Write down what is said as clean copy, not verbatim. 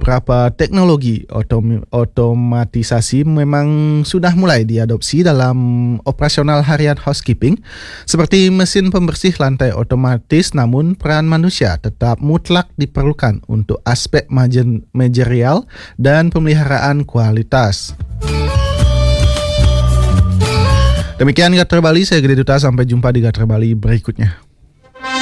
beberapa teknologi otomatisasi memang sudah mulai diadopsi dalam operasional harian housekeeping, seperti mesin pembersih lantai otomatis, namun peran manusia tetap mutlak diperlukan untuk aspek manajerial dan pemeliharaan kualitas. Demikian Gatra Bali, saya Gede Duta, sampai jumpa di Gatra Bali berikutnya.